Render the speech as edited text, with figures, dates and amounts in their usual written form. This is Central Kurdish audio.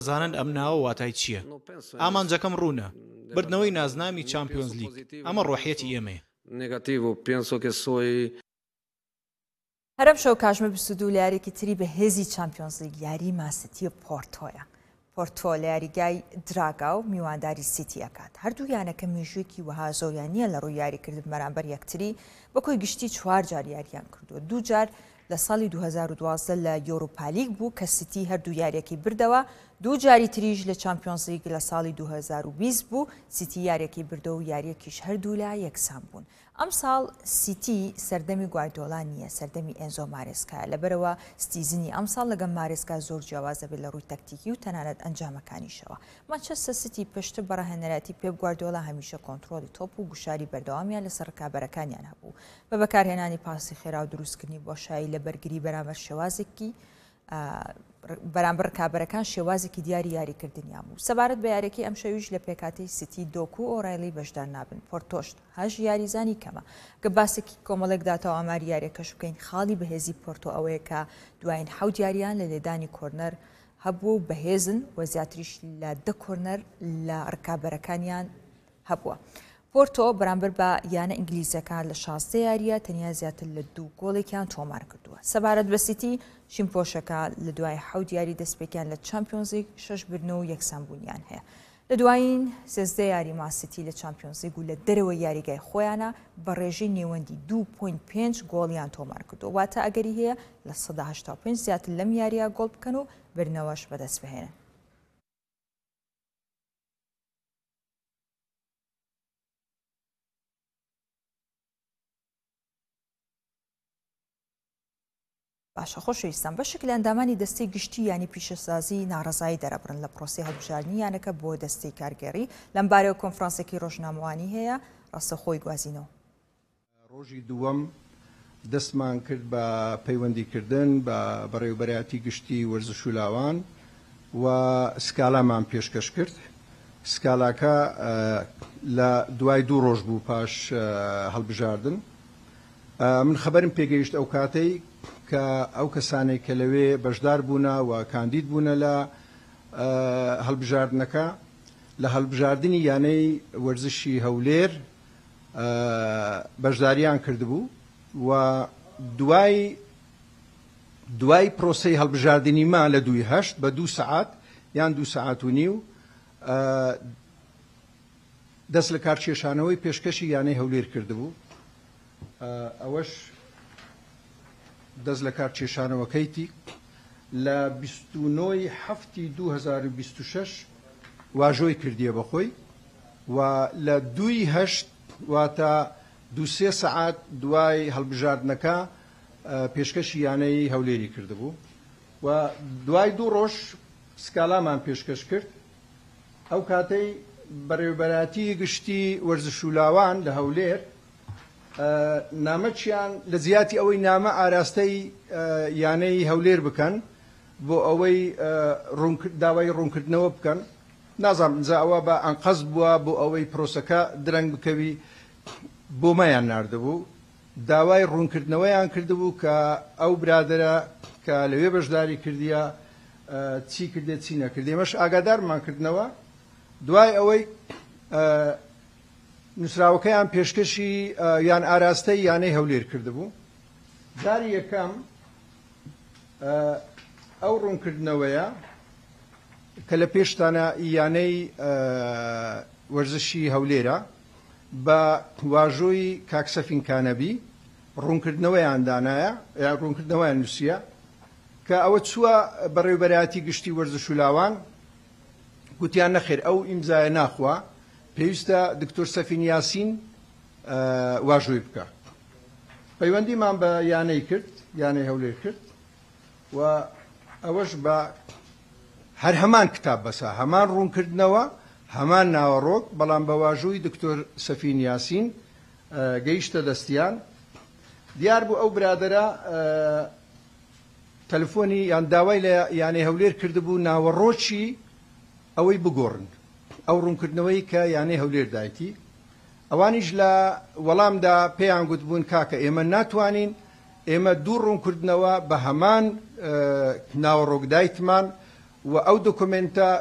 زانن ئەم ناوە واتای چییە؟ ئامانجەکەم ڕوونە بردنەوەی نازنامی چامپیۆنز لیگ ئەمە ڕۆحیەتی ئێمەیە. هەرم شەو کاژمە 22 لە یاریێکی تری بە هێزی چامپیۆنز لیگ یاری ماسیتی پۆرتۆیە. پۆرتۆ لە یاریگای دراگا و میوانداری سیتی ئەکات. هەردوو یانەکە مێژوویەکی وەها زۆریان نییە لە ڕووی یاریکردن بەرامبەر یەکتری بەکۆی گشتی 4 جار یاریان کردووە. 2 جار لە ساڵی 2012 لە یۆروپا لیگ بوو کە سیتی هەردوو یاریەکی بردەوە، 2 جاری تریش لە چامپیۆنز لیگ لە ساڵی 2020 بوو سیتی یاریەکی بردەوە و یاریەکیش هەردوو لا یەکسان بوون. ئەم ساڵ سیتی سەردەمی گواردیۆلا نییە، سەردەمی ئێنزۆ مارێسکایە، لەبەرەوە ستیزنی ئەم ساڵ لەگەڵ مارێسکا زۆر جیاوازە بێت لە ڕووی تەکتیکی و تەنانەت ئەنجامەکانیشەوە. مانچەستەر سیتی پشتە بەڕاهێنەراتی پێپ گواردیۆلا هەمیشە کۆنتڕۆلی تۆپ و گوشاری بەردەوامیان لەسەر ڕکابەرەکانیان هەبوو بە بەکارهێنانی پاسی خێرا و دروستکردنی بۆشایی لە بەرگری بەرامبەر شێوازێکی بەرامبەر ڕکابەرەکان شێوازێکی دیاری یاریکردنیان بوو. سەبارەت بە یاریەکەی ئەم شەویش لە پێکاتی سیتی دۆکو و ئۆرایلی بەشدار نابن. پۆرتۆشت هەژ یاریزانی کەمە کە باسێکی کۆمەڵێک داتەوە ئاماری یاریەکەش بکەین. خاڵی بەهێزی پۆرتۆ ئەوەیە کە دوایین 7 یاریان لە لێدانی کۆرنەر هەبوو بەهێزن و زیاتریش لە 10 کۆرنەر لە ڕکابەرەکانیان هەبووە. پۆرتۆ بەرامبەر بە یانە ئینگلیزەکان لە 16 یاریە تەنیا زیاتر لە 2 گۆڵێکیان تۆمار کردووە. سەبارەت بە سیتی شیمپۆشەکە لە دوای 7 یاری دەستپێکیان لە چامپیۆنز لیگ 6 بردنەوە و یەکسانبوونیان هەیە. لە دوایین 13 یاری ماسیتی لە چامپیۆنز لیگ و لە دەرەوە یاریگای خۆیانە بە ڕێژەی نێوەندی 2.5 گۆڵیان تۆمار کردووە، واتە ئەگەری هەیە لە 185 زیاتر لەم یاریە گۆڵ بکەن و بردنەوەش بەدەست بهێنن. باشە خۆشەویستان بەشێک لە ئەندامانی دەستەی گشتی ینی پیشەسازی ناڕەزایی دەرەبرن لە پرۆسی هەڵبژاردننی یانەکە بۆ دەستەی کارگەڕی لەم بارەوە کۆنفرانسێکی ڕۆژنامەوانی هەیە ڕاستەخۆی گوازینەوە. ڕۆژی دووەم دەستمان کرد بە پەیوەندیکردن بە بەڕێوەبەرایەتی گشتی وەرزش و لاوان و سکالامان پێشکەش کرد. سکالاکە لە دوای 2 ڕۆژ بوو پاش هەڵبژاردن. من خەبەرم پێگەیشت ئەو کاتەی کە ئەو کەسانێک کە لەوێ بەشدار بوونە و کاندید بوونە لە هەڵبژاردنەکە لە هەڵبژاردننی یانەی وەرزشی هەولێر بەشداریان کردبوو و دوای پرۆسەی هەڵبژاردننیمان لە 2:08 بە 2 سەعات یان 2 سەعات و نیو دەست لە کارکێشانەوەی پێشکەشی یانەی هەولێر کردبوو. ئەوەش دەست لە کارکێشانەوەکەیتی لە 29 هەفتی 2026 واژۆی کردیە بەخۆی و لە 2:08 واتە 2-3 سەعات دوای هەڵبژاردنەکە پێشکەشی یانەی هەولێری کردبوو و دوای 2 ڕۆژ سکالامان پێشکەش کرد. ئەو کاتەی بەڕێوەبەرایەتی گشتی وەرزش و لاوان لە هەولێر نامەچیان لە زیاتی ئەوەی نامە ئاراستەی یانەی هەولێر بکەن بۆ ئەوەی داوای ڕوونکردنەوە بکەن. نازانم ئەوە بە ئەنقەز بووە بۆ ئەوەی پرۆسەکە درەنگ بکەوی بۆ مایان ناردەبوو. داوای ڕوونکردنەوەیان کردبوو کە ئەو برادرە کە لەوێ بەشداری کردیە چی کردێ چی نەکردێ. مەش ئاگادارمان کردنەوە دوای ئەوەی نووسراوەکەیان پێشکەشی یان ئاراستەی یانەی هەولێر کردبوو. جاری یەکەم ئەو ڕوونکردنەوەیە کە لە پێشتانە یانەی وەرزشی هەولێرە بە واژۆی کاکسەفین کانەبی ڕوونکردنەوەیان دانایە یا ڕوونکردنەوەیان نووسیە کە ئەوە چووە بەڕێوەبەرایەتی گشتی وەرزش و لاوان گوتیان نەخێر ئەو ئیمزایە ناخوا پێویستە دکتۆر سەفین یاسین واژۆی بکە. پەیوەندیمان بە یانەی کرد یانەی هەولێر کرد و ئەوەش بە هەر هەمان کتاب بەسا هەمان ڕوونکردنەوە هەمان ناوەڕۆک بەڵام بە واژۆی دکتۆر سەفین یاسین گەیشتە دەستیان. دیار بوو ئەو برادەرە تەلەفۆنی یان داوای لە یانەی هەولێر کردبوو ناوەڕۆکی ئەوەی بگۆڕن ئەو ڕوونکردنەوەی کە یانەی هەولێر دایتی. ئەوانیش لە وەڵامدا پێیان گوتبوون کاکە ئێمە ناتوانین ئێمە 2 ڕوونکردنەوە بە هەمان ناوەڕۆک دایتمان و ئەو دۆکومنتە